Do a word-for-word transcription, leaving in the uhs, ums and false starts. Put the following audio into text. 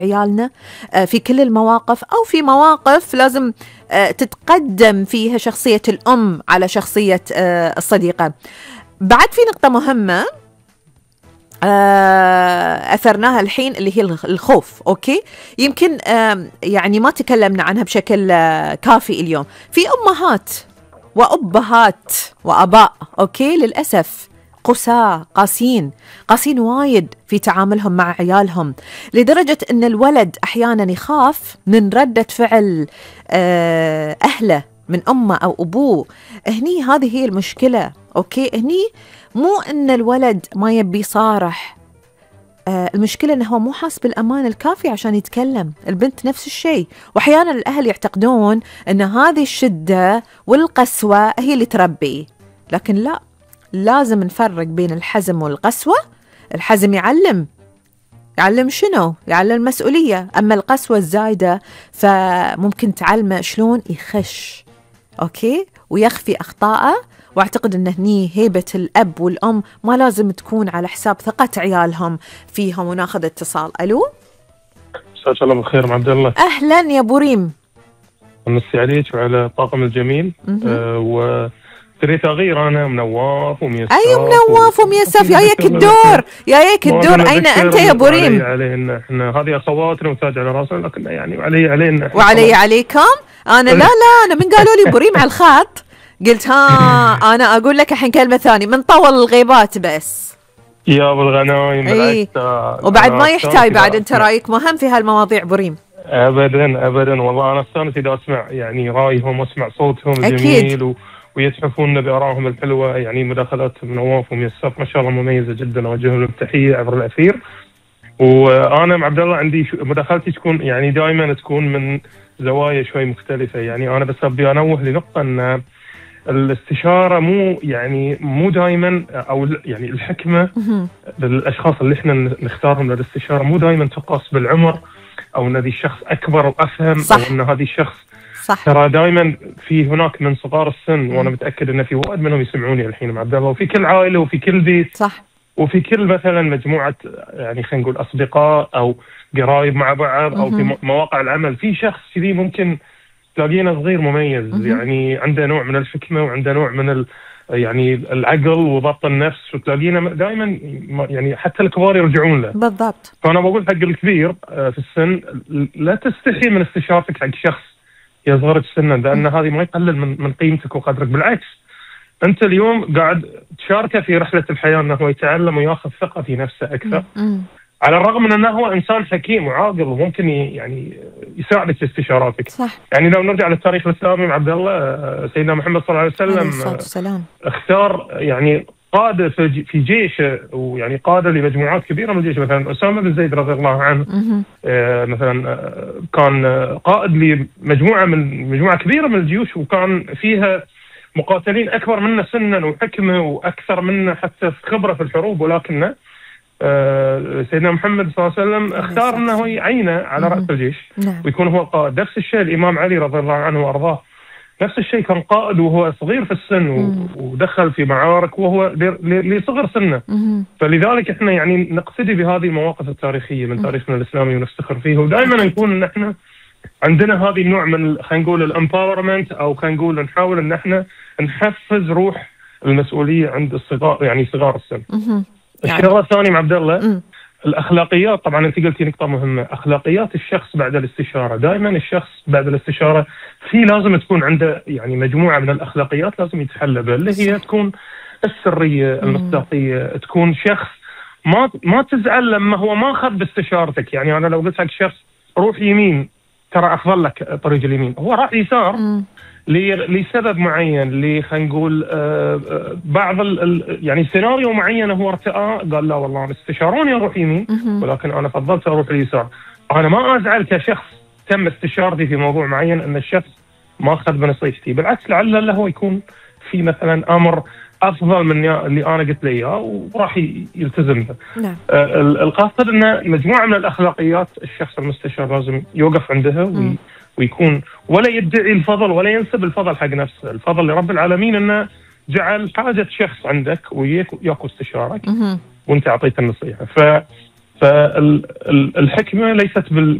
عيالنا في كل المواقف، أو في مواقف لازم تتقدم فيها شخصية الأم على شخصية الصديقة. بعد في نقطة مهمة أثرناها الحين اللي هي الخوف. أوكي، يمكن يعني ما تكلمنا عنها بشكل كافي اليوم. في أمهات وأبهات وأباء أوكي للأسف قساة، قاسين قاسين وايد في تعاملهم مع عيالهم، لدرجة أن الولد أحيانا يخاف من ردة فعل أهله، من أمه أو أبوه. هني هذه هي المشكلة. أوكي، هني مو أن الولد ما يبي صارح، المشكلة أنه هو مو حاس بالأمان الكافي عشان يتكلم. البنت نفس الشيء، وأحيانا الأهل يعتقدون أن هذه الشدة والقسوة هي اللي تربي، لكن لا، لازم نفرق بين الحزم والقسوة. الحزم يعلم يعلم شنو؟ يعلم المسؤولية، أما القسوة الزايدة فممكن تعلمه شلون يخش أوكي ويخفي أخطاءه. واعتقد أن هني هيبة الأب والأم ما لازم تكون على حساب ثقة عيالهم فيهم. وناخذ اتصال. ألو، مساك الله بالخير ام عبد الله. أهلا يا أبو ريم. أمسي عليك وعلى الطاقم الجميل. أه و تريد أغير أنا منواف وميساف. أي منواف وميساف، يا ياك الدور يا ياك الدور. أين أنت يا أبو ريم؟ علينا إحنا، هذه أخواتنا وتاج على راسنا، لكن يعني وعلي علينا وعلي عليكم. أنا لا لا أنا من قالوا لي أبو ريم على الخط قلت ها أنا أقول لك الحين كلمة ثانية من طول الغيبات بس يا أبو الغنايم. إيه. وبعد ما يحتاج بعد أنت رأيك مهم في هالمواضيع أبو ريم. أبدا أبدا والله أنا استانس إذا أسمع يعني رأيهم وأسمع صوتهم الجميل و... ويتحفون بآرائهم الحلوة. يعني مداخلات نواف وميساف ما شاء الله مميزة جدا، أوجه لهم التحية عبر الأثير. وأنا عبد الله عندي مداخلتي تكون يعني دائما تكون من زوايا شوي مختلفة. يعني أنا بس أبي أنوه لنقطة أن الاستشارة مو يعني مو دائما، أو يعني الحكمة للأشخاص اللي إحنا نختارهم للاستشارة مو دائما تقاس بالعمر، أو أن هذه الشخص أكبر وأفهم، صح. أو أن هذه الشخص صح. ترى دائما في هناك من صغار السن، وانا متاكد ان في وايد منهم يسمعوني الحين عبد الله، وفي كل عائله وفي كل بيت، صح، وفي كل مثلا مجموعه يعني خلينا نقول اصدقاء او قرايب مع بعض، او في مواقع العمل، في شخص كذي ممكن تلاقينه صغير مميز، مم. يعني عنده نوع من الحكمه وعنده نوع من ال يعني العقل وضبط النفس، وتلاقينا دائما يعني حتى الكبار يرجعون له. بالضبط. فانا بقول حق الكبير في السن لا تستحي من استشارتك حق شخص يصغرك سنا، لأن هذه ما يقلل من من قيمتك وقدرك، بالعكس أنت اليوم قاعد تشاركه في رحلة الحياة أنه هو يتعلم وياخذ ثقة في نفسه أكثر، مم. على الرغم من أنه هو إنسان حكيم وعاقل وممكن يعني يساعدك في استشاراتك. صح. يعني لو نرجع للتاريخ الإسلامي عبد الله، سيدنا محمد صلى الله عليه وسلم السلام. اختار يعني قادة في جيشه، ويعني قادة لمجموعات كبيرة من الجيش، مثلا أسامة بن زيد رضي الله عنه آه مثلا آه كان قائد لمجموعة من مجموعة كبيرة من الجيوش، وكان فيها مقاتلين أكبر منا سنا وحكمة وأكثر منا حتى خبرة في الحروب، ولكن آه سيدنا محمد صلى الله عليه وسلم اختار أنه يعينه على رأس الجيش ويكون هو قائد. نفس الشيء الإمام علي رضي الله عنه وأرضاه، نفس الشيء كان قائد وهو صغير في السن، مم. ودخل في معارك وهو لصغر سنه. مم. فلذلك احنا يعني نقتدي بهذه المواقف التاريخية من تاريخنا الإسلامي ونفتخر فيه، ودائما نكون ان احنا عندنا هذه النوع من خلينا نقول الامباورمنت، او خلينا نقول نحاول ان احنا نحفز روح المسؤولية عند الصغار، يعني صغار السن. يعني الشيء الثاني عبد الله، مم. الأخلاقيات. طبعا أنت قلتي نقطة مهمة، أخلاقيات الشخص بعد الاستشارة. دائما الشخص بعد الاستشارة في لازم تكون عنده يعني مجموعة من الأخلاقيات لازم يتحلى بها، اللي هي تكون السرية، المصداقية، تكون شخص ما ما تزعل لما هو ما أخذ باستشارتك. يعني أنا لو قلت لك شخص روح يمين ترى أفضل لك طريق اليمين، هو راح يسار لسبب معين، لي خلينا نقول آه بعض ال يعني سيناريو معين هو ارتأى قال لا والله أنا استشاروني أروح يمين، ولكن أنا فضلت أروح اليسار. أنا ما أزعل كشخص تم استشارتي في موضوع معين أن الشخص ما أخذ بنصيحتي، بالعكس لعل له يكون في مثلا أمر أفضل من اللي أنا قلت له إياه وراح يلتزم به. نعم. آه القاصد أن مجموعة من الأخلاقيات الشخص المستشار لازم يوقف عندها وي ويكون ولا يدعي الفضل ولا ينسب الفضل حق نفسه، الفضل لرب العالمين أنه جعل حاجة شخص عندك وياكو استشارك وانت أعطيت النصيحة. ف فالحكمة ليست بال